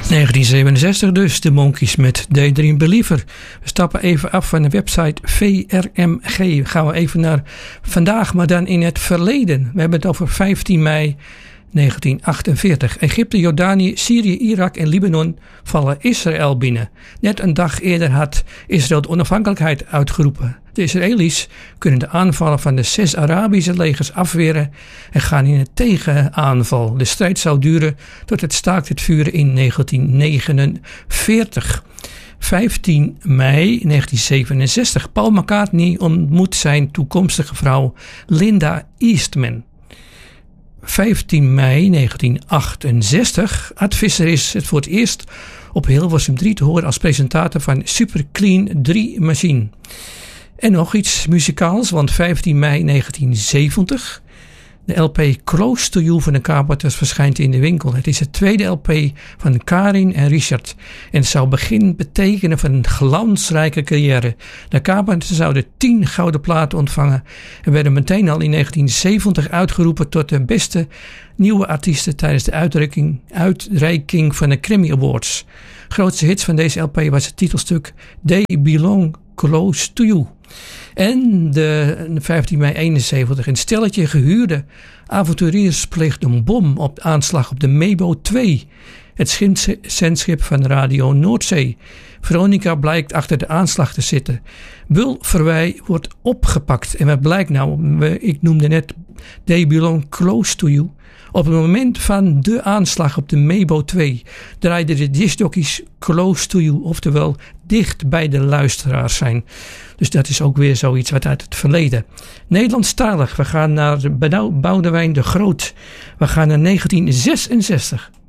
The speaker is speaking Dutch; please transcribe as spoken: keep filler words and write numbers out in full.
negentien zevenenzestig dus, de Monkees met Daydream Believer. We stappen even af van de website V R M G. Gaan we even naar vandaag, maar dan in het verleden. We hebben het over vijftien mei negentien achtenveertig. Egypte, Jordanië, Syrië, Irak en Libanon vallen Israël binnen. Net een dag eerder had Israël de onafhankelijkheid uitgeroepen. De Israëli's kunnen de aanvallen van de zes Arabische legers afweren en gaan in een tegenaanval. De strijd zou duren tot het staakt het vuren in negentien negenenveertig. vijftien mei negentien zevenenzestig. Paul McCartney ontmoet zijn toekomstige vrouw Linda Eastman. vijftien mei negentien achtenzestig. Ad Visser is het voor het eerst op Hilversum drie te horen als presentator van Super Clean drie Machine. En nog iets muzikaals, want vijftien mei negentien zeventig. De L P Close to You van de Carpenters verschijnt in de winkel. Het is het tweede L P van Karin en Richard. En het zou begin betekenen van een glansrijke carrière. De Carpenters zouden tien gouden platen ontvangen. En werden meteen al in negentien zeventig uitgeroepen tot de beste nieuwe artiesten tijdens de uitreiking, uitreiking van de Grammy Awards. Grootste hits van deze L P was het titelstuk They Belong Close to You. En de vijftien mei eenenzeventig. Een stelletje gehuurde avonturiers pleegt een bom op de aanslag op de Mebo twee. Het zendschip van Radio Noordzee. Veronica blijkt achter de aanslag te zitten. Bul Verwij wordt opgepakt. En wat blijkt nou? Ik noemde net They Belong Close to You. Op het moment van de aanslag op de Mebo twee draaiden de discjockeys Close to You, oftewel dicht bij de luisteraars zijn. Dus dat is ook weer zoiets wat uit het verleden. Nederlandstalig, we gaan naar Boudewijn de Groot. We gaan naar negentien zesenzestig.